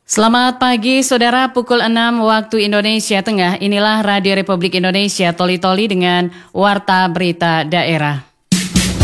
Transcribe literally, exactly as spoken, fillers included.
Selamat pagi saudara, pukul enam waktu Indonesia Tengah. Inilah Radio Republik Indonesia Toli-Toli dengan Warta Berita Daerah.